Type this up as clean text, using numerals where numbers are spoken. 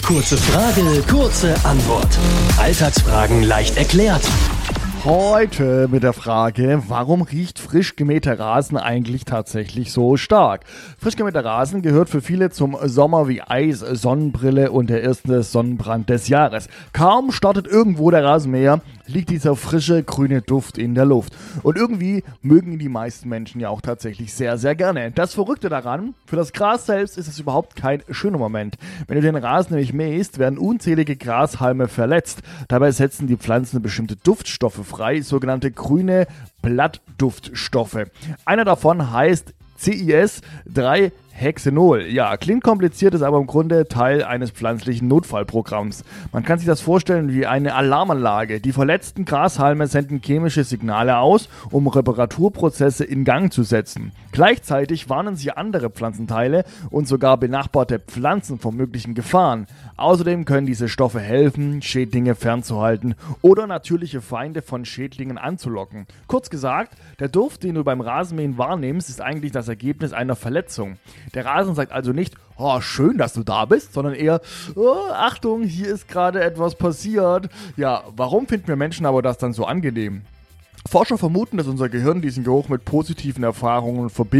Kurze Frage, kurze Antwort. Alltagsfragen leicht erklärt. Heute mit der Frage, warum riecht frisch gemähter Rasen eigentlich tatsächlich so stark? Frisch gemähter Rasen gehört für viele zum Sommer wie Eis, Sonnenbrille und der erste Sonnenbrand des Jahres. Kaum startet irgendwo der Rasenmäher, liegt dieser frische grüne Duft in der Luft. Und irgendwie mögen ihn die meisten Menschen ja auch tatsächlich sehr, sehr gerne. Das Verrückte daran, für das Gras selbst ist es überhaupt kein schöner Moment. Wenn du den Rasen nämlich mähst, werden unzählige Grashalme verletzt. Dabei setzen die Pflanzen bestimmte Duftstoffe frei, sogenannte grüne Blattduftstoffe. Einer davon heißt CIS-3-Hexenol. Ja, klingt kompliziert, ist aber im Grunde Teil eines pflanzlichen Notfallprogramms. Man kann sich das vorstellen wie eine Alarmanlage. Die verletzten Grashalme senden chemische Signale aus, um Reparaturprozesse in Gang zu setzen. Gleichzeitig warnen sie andere Pflanzenteile und sogar benachbarte Pflanzen vor möglichen Gefahren. Außerdem können diese Stoffe helfen, Schädlinge fernzuhalten oder natürliche Feinde von Schädlingen anzulocken. Kurz gesagt, der Duft, den du beim Rasenmähen wahrnimmst, ist eigentlich das Ergebnis einer Verletzung. Der Rasen sagt also nicht, oh, schön, dass du da bist, sondern eher, oh, Achtung, hier ist gerade etwas passiert. Ja, warum finden wir Menschen aber das dann so angenehm? Forscher vermuten, dass unser Gehirn diesen Geruch mit positiven Erfahrungen verbindet.